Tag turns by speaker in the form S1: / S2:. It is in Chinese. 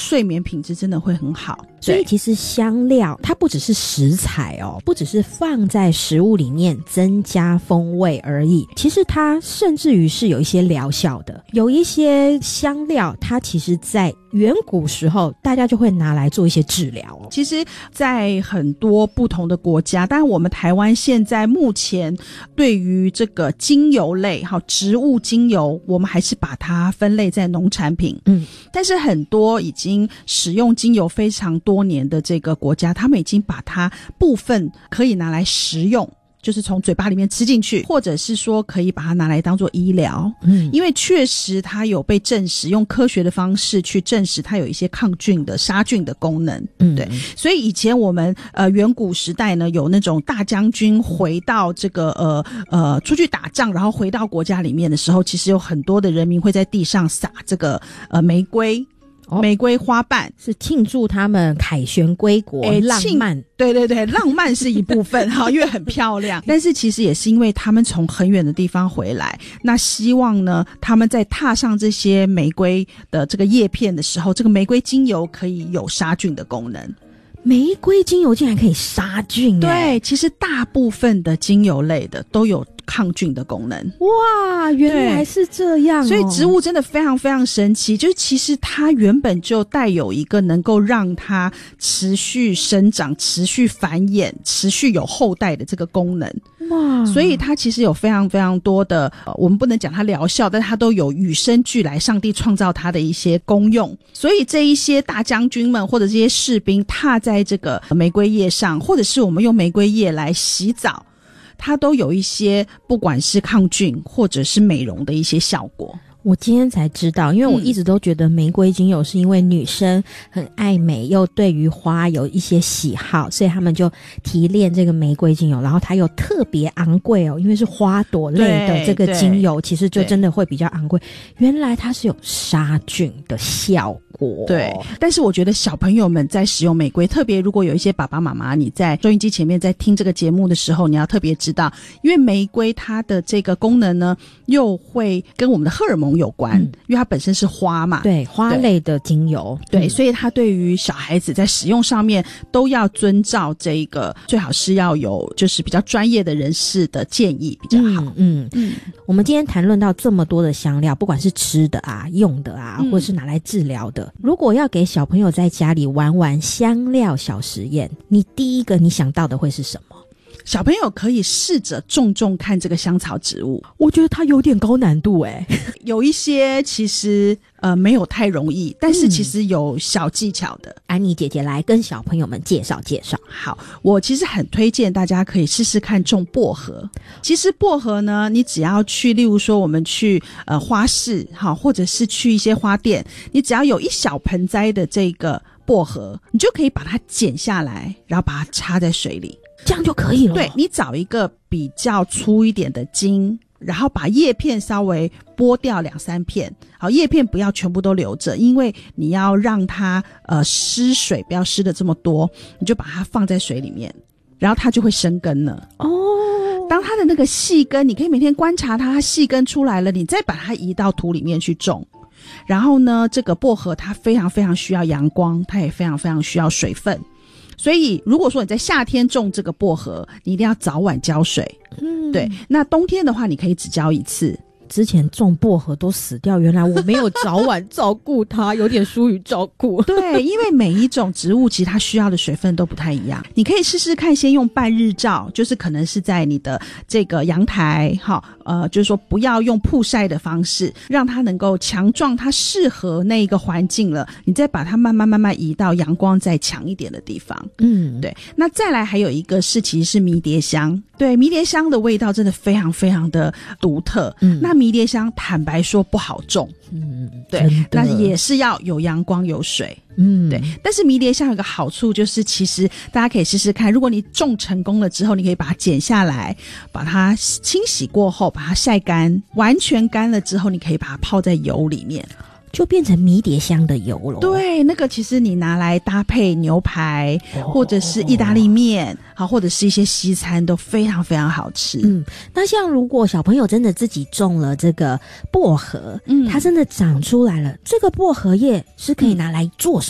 S1: 睡眠品质真的会很好。
S2: 所以其实香料它不只是食材哦，不只是放在食物里面增加风味而已，其实它甚至于是有一些疗效的。有一些香料它其实在远古时候大家就会拿来做一些治疗哦。
S1: 其实在很多不同的国家，当然我们台湾现在目前对于这个精油类植物精油，我们还是把它分类在农产品。但是很多已经使用精油非常多年的这个国家，他们已经把它部分可以拿来食用，就是从嘴巴里面吃进去，或者是说可以把它拿来当做医疗。因为确实它有被证实，用科学的方式去证实它有一些抗菌的杀菌的功能。对，所以以前我们远古时代呢，有那种大将军回到这个出去打仗，然后回到国家里面的时候，其实有很多的人民会在地上撒这个玫瑰花瓣，
S2: 是庆祝他们凯旋归国，浪漫。
S1: 对对对，浪漫是一部分因为很漂亮。但是其实也是因为他们从很远的地方回来，那希望呢他们在踏上这些玫瑰的这个叶片的时候，这个玫瑰精油可以有杀菌的功能。
S2: 玫瑰精油竟然可以杀菌
S1: 对，其实大部分的精油类的都有抗菌的功能。
S2: 哇，原来是这样
S1: 所以植物真的非常非常神奇，就是其实它原本就带有一个能够让它持续生长、持续繁衍、持续有后代的这个功能。哇，所以它其实有非常非常多的我们不能讲它疗效，但它都有与生俱来上帝创造它的一些功用。所以这一些大将军们或者这些士兵踏在这个玫瑰叶上，或者是我们用玫瑰叶来洗澡，它都有一些不管是抗菌或者是美容的一些效果。
S2: 我今天才知道，因为我一直都觉得玫瑰精油是因为女生很爱美，又对于花有一些喜好，所以他们就提炼这个玫瑰精油，然后它又特别昂贵哦，因为是花朵类的这个精油，其实就真的会比较昂贵。原来它是有杀菌的效果。
S1: 对，但是我觉得小朋友们在使用玫瑰，特别如果有一些爸爸妈妈你在收音机前面在听这个节目的时候，你要特别知道，因为玫瑰它的这个功能呢又会跟我们的荷尔蒙有关，因为它本身是花嘛。
S2: 对，花类的精油。
S1: 对，所以它对于小孩子在使用上面都要遵照这个，最好是要有就是比较专业的人士的建议比较好。
S2: 我们今天谈论到这么多的香料，不管是吃的啊、用的啊，或是拿来治疗的，如果要给小朋友在家里玩玩香料小实验，你第一个你想到的会是什么？
S1: 小朋友可以试着种种看这个香草植物。
S2: 我觉得它有点高难度耶。
S1: 有一些其实没有太容易，但是其实有小技巧的。
S2: 安妮姐姐来跟小朋友们介绍介绍。
S1: 好，我其实很推荐大家可以试试看种薄荷。其实薄荷呢，你只要去，例如说我们去花市或者是去一些花店，你只要有一小盆栽的这个薄荷，你就可以把它剪下来，然后把它插在水里，
S2: 这样就可以了。
S1: 对，你找一个比较粗一点的茎，然后把叶片稍微剥掉2-3片，好，叶片不要全部都留着，因为你要让它湿水不要湿的这么多，你就把它放在水里面，然后它就会生根了。当它的那个细根，你可以每天观察它细根出来了，你再把它移到土里面去种。然后呢，这个薄荷它非常非常需要阳光，它也非常非常需要水分。所以如果说你在夏天种这个薄荷，你一定要早晚浇水。对，那冬天的话你可以只浇一次。
S2: 之前种薄荷都死掉，原来我没有早晚照顾它，有点疏于照顾。
S1: 对，因为每一种植物其实它需要的水分都不太一样。你可以试试看，先用半日照，就是可能是在你的这个阳台，就是说不要用曝晒的方式，让它能够强壮，它适合那一个环境了，你再把它慢慢移到阳光再强一点的地方。对。那再来还有一个是其实是迷迭香。对，迷迭香的味道真的非常非常的独特。那迷迭香坦白说不好种。对，那也是要有阳光有水。对。但是迷迭香有个好处，就是其实大家可以试试看，如果你种成功了之后，你可以把它剪下来，把它清洗过后，把它晒干，完全干了之后，你可以把它泡在油里面，
S2: 就变成迷迭香的油了。
S1: 对，那个其实你拿来搭配牛排，或者是意大利面，或者是一些西餐都非常非常好吃。
S2: 那像如果小朋友真的自己种了这个薄荷，它真的长出来了，这个薄荷叶是可以拿来做